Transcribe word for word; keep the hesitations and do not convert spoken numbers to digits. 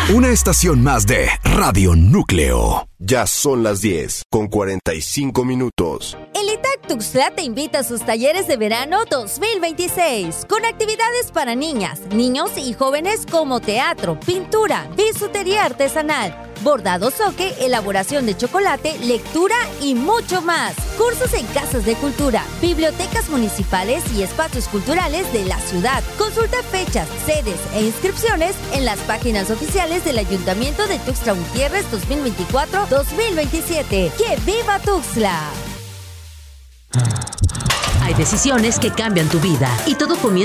Una estación más de Radio Núcleo. Ya son las diez, con cuarenta y cinco minutos. El I T A C Tuxtla te invita a sus talleres de verano dos mil veintiséis, con actividades para niñas, niños y jóvenes como teatro, pintura, bisutería artesanal, bordado soque, elaboración de chocolate, lectura y mucho más. Cursos en casas de cultura, bibliotecas municipales y espacios culturales de la ciudad. Consulta fechas, sedes e inscripciones en las páginas oficiales del Ayuntamiento de Tuxtla Gutiérrez dos mil veinticuatro dos mil veintisiete. ¡Que viva Tuxtla! Hay decisiones que cambian tu vida y todo comienza